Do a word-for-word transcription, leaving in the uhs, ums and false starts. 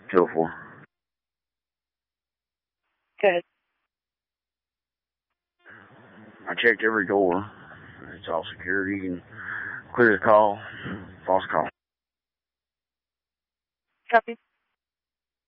two oh four. Good. I checked every door. It's all secure. You can clear the call. False call. Copy.